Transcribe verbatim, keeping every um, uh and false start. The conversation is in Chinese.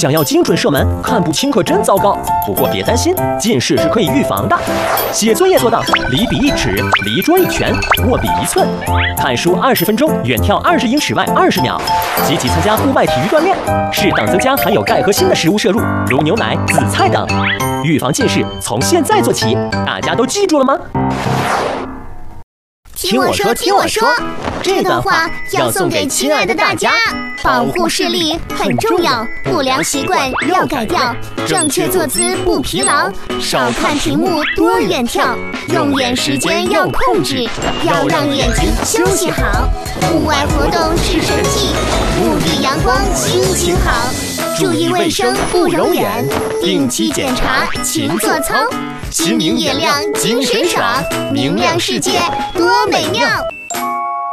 想要精准射门，看不清可真糟糕。不过别担心，近视是可以预防的。写作业做到离笔一尺，离桌一拳，握笔一寸。看书二十分钟，远眺二十英尺外二十秒。积极参加户外体育锻炼，适当增加含有钙和锌的食物摄入，如牛奶、紫菜等。预防近视，从现在做起。大家都记住了吗？ 听我说，听我说，这段话要送给亲爱的大家。保护视力很重要，不良习惯要改掉，正确坐姿不疲劳，少看屏幕多远眺，用眼时间要控制，要让眼睛休息好。户外活动是神器，沐浴阳光心情好，注意卫生不揉眼，定期检查勤做操，心明眼亮精神爽，明亮世界多美妙。